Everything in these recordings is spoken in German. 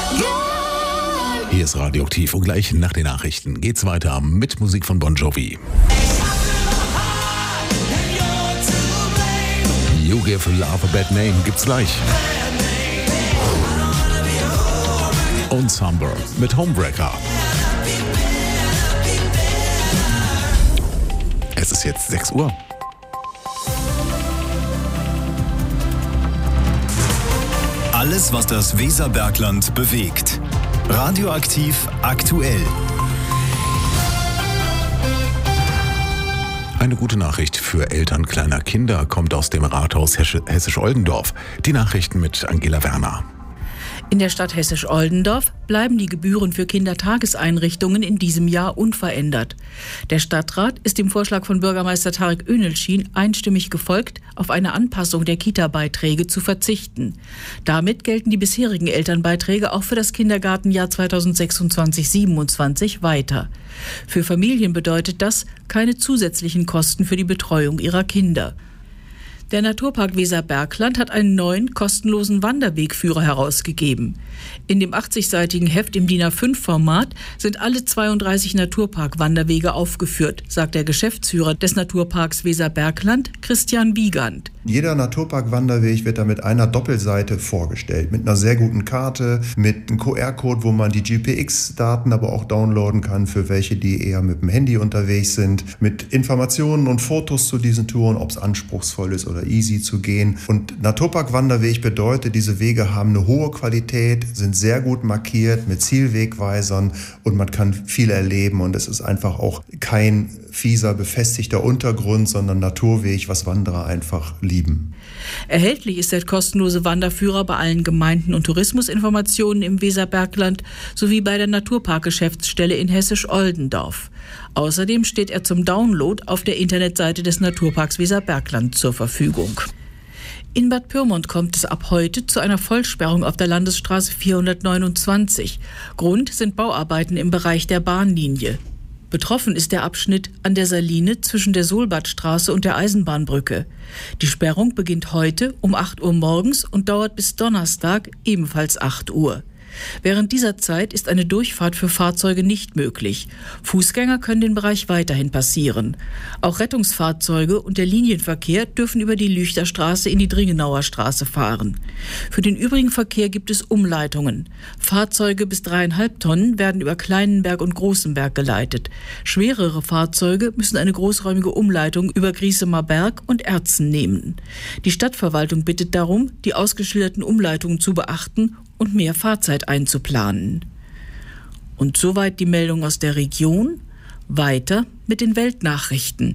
Hier ist Radioaktiv und gleich nach den Nachrichten geht's weiter mit Musik von Bon Jovi. You Give Love a Bad Name gibt's gleich. Und Summer mit Homebreaker. Es ist jetzt 6 Uhr. Alles, was das Weserbergland bewegt. Radioaktiv aktuell. Eine gute Nachricht für Eltern kleiner Kinder kommt aus dem Rathaus Hessisch-Oldendorf. Die Nachrichten mit Angela Werner. In der Stadt Hessisch-Oldendorf bleiben die Gebühren für Kindertageseinrichtungen in diesem Jahr unverändert. Der Stadtrat ist dem Vorschlag von Bürgermeister Tarek Önelschin einstimmig gefolgt, auf eine Anpassung der Kita-Beiträge zu verzichten. Damit gelten die bisherigen Elternbeiträge auch für das Kindergartenjahr 2026/27 weiter. Für Familien bedeutet das keine zusätzlichen Kosten für die Betreuung ihrer Kinder. Der Naturpark Weserbergland hat einen neuen, kostenlosen Wanderwegführer herausgegeben. In dem 80-seitigen Heft im DIN A5-Format sind alle 32 Naturpark-Wanderwege aufgeführt, sagt der Geschäftsführer des Naturparks Weserbergland, Christian Wiegand. Jeder Naturpark-Wanderweg wird da mit einer Doppelseite vorgestellt, mit einer sehr guten Karte, mit einem QR-Code, wo man die GPX-Daten aber auch downloaden kann, für welche, die eher mit dem Handy unterwegs sind, mit Informationen und Fotos zu diesen Touren, ob es anspruchsvoll ist oder easy zu gehen. Und Naturpark-Wanderweg bedeutet, diese Wege haben eine hohe Qualität, sind sehr gut markiert mit Zielwegweisern und man kann viel erleben und es ist einfach auch kein fieser, befestigter Untergrund, sondern Naturweg, was Wanderer einfach lieben. Erhältlich ist der kostenlose Wanderführer bei allen Gemeinden und Tourismusinformationen im Weserbergland sowie bei der Naturparkgeschäftsstelle in Hessisch-Oldendorf. Außerdem steht er zum Download auf der Internetseite des Naturparks Weserbergland zur Verfügung. In Bad Pyrmont kommt es ab heute zu einer Vollsperrung auf der Landesstraße 429. Grund sind Bauarbeiten im Bereich der Bahnlinie. Betroffen ist der Abschnitt an der Saline zwischen der Solbadstraße und der Eisenbahnbrücke. Die Sperrung beginnt heute um 8 Uhr morgens und dauert bis Donnerstag ebenfalls 8 Uhr. Während dieser Zeit ist eine Durchfahrt für Fahrzeuge nicht möglich. Fußgänger können den Bereich weiterhin passieren. Auch Rettungsfahrzeuge und der Linienverkehr dürfen über die Lüchterstraße in die Dringenauer Straße fahren. Für den übrigen Verkehr gibt es Umleitungen. Fahrzeuge bis 3,5 Tonnen werden über Kleinenberg und Großenberg geleitet. Schwerere Fahrzeuge müssen eine großräumige Umleitung über Grießemer Berg und Erzen nehmen. Die Stadtverwaltung bittet darum, die ausgeschilderten Umleitungen zu beachten und mehr Fahrzeit einzuplanen. Und soweit die Meldung aus der Region. Weiter mit den Weltnachrichten.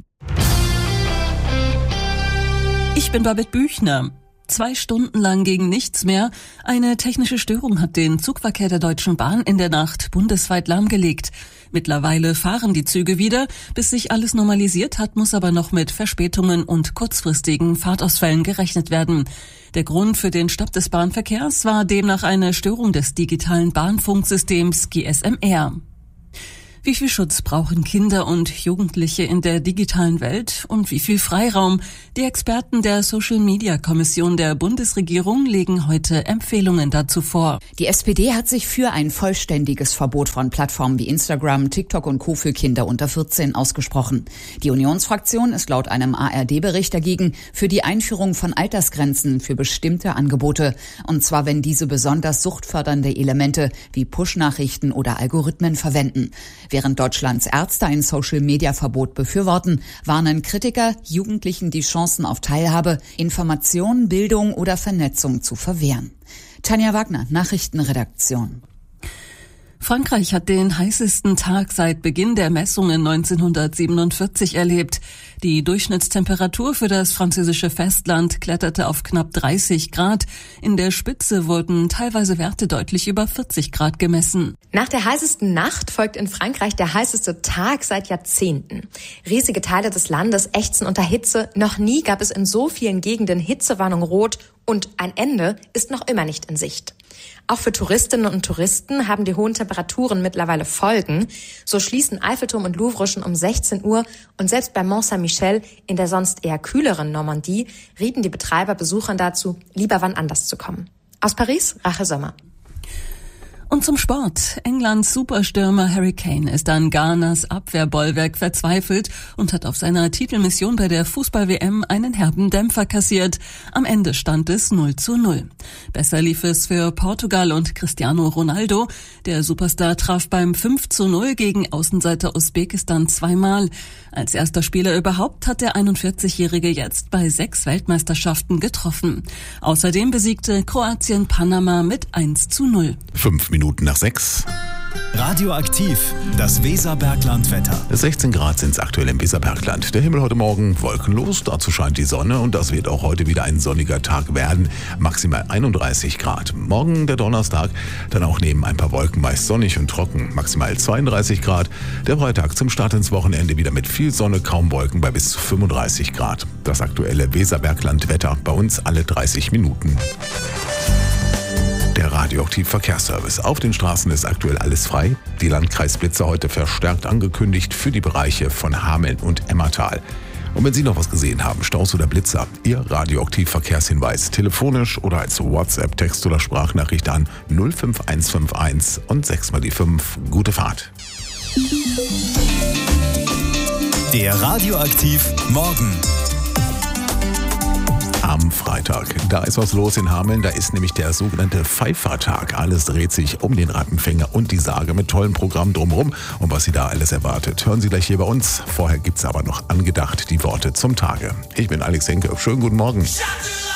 Ich bin Babette Büchner. 2 Stunden lang ging nichts mehr. Eine technische Störung hat den Zugverkehr der Deutschen Bahn in der Nacht bundesweit lahmgelegt. Mittlerweile fahren die Züge wieder. Bis sich alles normalisiert hat, muss aber noch mit Verspätungen und kurzfristigen Fahrtausfällen gerechnet werden. Der Grund für den Stopp des Bahnverkehrs war demnach eine Störung des digitalen Bahnfunksystems GSM-R. Wie viel Schutz brauchen Kinder und Jugendliche in der digitalen Welt und wie viel Freiraum? Die Experten der Social-Media-Kommission der Bundesregierung legen heute Empfehlungen dazu vor. Die SPD hat sich für ein vollständiges Verbot von Plattformen wie Instagram, TikTok und Co. für Kinder unter 14 ausgesprochen. Die Unionsfraktion ist laut einem ARD-Bericht dagegen für die Einführung von Altersgrenzen für bestimmte Angebote. Und zwar, wenn diese besonders suchtfördernde Elemente wie Push-Nachrichten oder Algorithmen verwenden. Während Deutschlands Ärzte ein Social-Media-Verbot befürworten, warnen Kritiker, Jugendlichen die Chancen auf Teilhabe, Information, Bildung oder Vernetzung zu verwehren. Tanja Wagner, Nachrichtenredaktion. Frankreich hat den heißesten Tag seit Beginn der Messungen 1947 erlebt. Die Durchschnittstemperatur für das französische Festland kletterte auf knapp 30 Grad. In der Spitze wurden teilweise Werte deutlich über 40 Grad gemessen. Nach der heißesten Nacht folgt in Frankreich der heißeste Tag seit Jahrzehnten. Riesige Teile des Landes ächzen unter Hitze. Noch nie gab es in so vielen Gegenden Hitzewarnung rot und ein Ende ist noch immer nicht in Sicht. Auch für Touristinnen und Touristen haben die hohen Temperaturen mittlerweile Folgen. So schließen Eiffelturm und Louvre schon um 16 Uhr und selbst bei Mont Saint-Michel in der sonst eher kühleren Normandie rieten die Betreiber Besuchern dazu, lieber wann anders zu kommen. Aus Paris, Rachel Sommer. Und zum Sport. Englands Superstürmer Harry Kane ist an Ghanas Abwehrbollwerk verzweifelt und hat auf seiner Titelmission bei der Fußball-WM einen herben Dämpfer kassiert. Am Ende stand es 0:0. Besser lief es für Portugal und Cristiano Ronaldo. Der Superstar traf beim 5:0 gegen Außenseiter Usbekistan zweimal. Als erster Spieler überhaupt hat der 41-Jährige jetzt bei 6 Weltmeisterschaften getroffen. Außerdem besiegte Kroatien Panama mit 1:0. 5 Minuten nach 6. Radioaktiv, das Weserbergland-Wetter. 16 Grad sind es aktuell im Weserbergland. Der Himmel heute Morgen wolkenlos, dazu scheint die Sonne und das wird auch heute wieder ein sonniger Tag werden. Maximal 31 Grad. Morgen der Donnerstag, dann auch neben ein paar Wolken meist sonnig und trocken. Maximal 32 Grad. Der Freitag zum Start ins Wochenende wieder mit viel Sonne, kaum Wolken bei bis zu 35 Grad. Das aktuelle Weserbergland-Wetter bei uns alle 30 Minuten. Der Radioaktiv-Verkehrsservice. Auf den Straßen ist aktuell alles frei. Die Landkreisblitze heute verstärkt angekündigt für die Bereiche von Hameln und Emmertal. Und wenn Sie noch was gesehen haben, Staus oder Blitzer, Ihr Radioaktiv-Verkehrshinweis telefonisch oder als WhatsApp, Text oder Sprachnachricht an 05151 und 6 mal die 5. Gute Fahrt. Der Radioaktiv Morgen. Am Freitag. Da ist was los in Hameln. Da ist nämlich der sogenannte Pfeifertag. Alles dreht sich um den Rattenfänger und die Sage mit tollem Programm drumherum. Und was Sie da alles erwartet, hören Sie gleich hier bei uns. Vorher gibt's aber noch angedacht die Worte zum Tage. Ich bin Alex Henke. Schönen guten Morgen.